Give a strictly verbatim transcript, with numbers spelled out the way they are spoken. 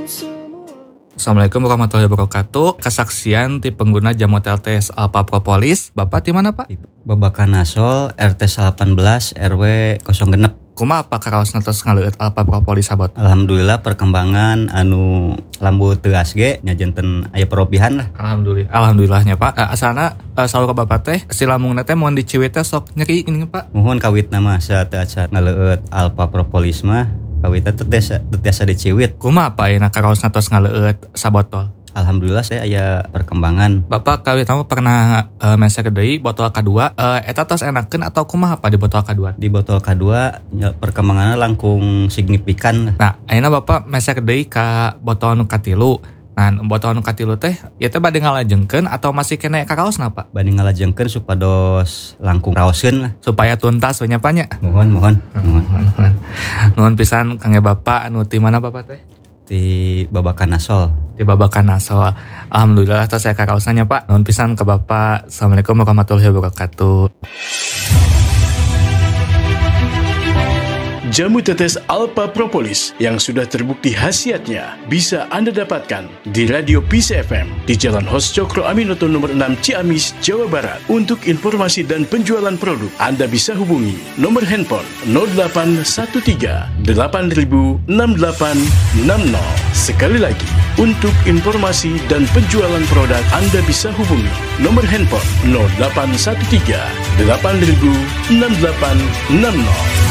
Assalamualaikum warahmatullahi wabarakatuh. Kesaksian ti pengguna jamu T L T S Alpha Propolis. Bapak di mana, Pak? Babakan Nasol R T delapan belas R W nol genep. Kumaha apa karaos nantos ngaleueut Alpha Propolis sabot? Alhamdulillah perkembangan anu lambu teu asge nya janten aya perobihan lah. Alhamdulillah. Alhamdulillahnya, Pak. Uh, asalna uh, saur ka Bapak teh si lambungna teh moon diciwit teh sok nyeri ini, Pak. Mohon kawitna mah saat-saat ngaleueut Alpha Propolis mah kawitna teu tiasa diciwit. Kumaha apa ayeuna karaos nantos ngaleueut sabotol? Alhamdulillah saya aya perkembangan. Bapak kawit kamu pernah uh, mesek deui botol kedua, uh, eta tos enakeun atau kumaha apa di botol kedua? Di botol kedua ya, perkembangannya langkung signifikan. Nah, ayeuna Bapak mesek deui ka botol nu katilu. Nah, botol nu katilu teh ieu teh bade ngalajengkeun atau masih kena karaosna, Pak? Bade ngalajengkeun supados langkung raoskeun lah. Supaya tuntas we nya, Pak nya. Mohon mohon mohon. Nuhun pisan kangge Bapak anu ti mana Bapak teh? Di Babakan Nasol. Di Babakan Nasol. Alhamdulillah tos saya karaosanya, Pak. Nuhun pisan ke Bapak. Assalamualaikum warahmatullahi wabarakatuh. Jamu tetes Alpha Propolis yang sudah terbukti khasiatnya bisa Anda dapatkan di Radio Peace F M di Jalan Hos Cokro Aminoto nomor enam Ciamis, Jawa Barat. Untuk informasi dan penjualan produk, Anda bisa hubungi nomor handphone nol delapan satu tiga delapan nol enam delapan enam nol. Sekali lagi, untuk informasi dan penjualan produk, Anda bisa hubungi nomor handphone nol delapan satu tiga delapan nol enam delapan enam nol.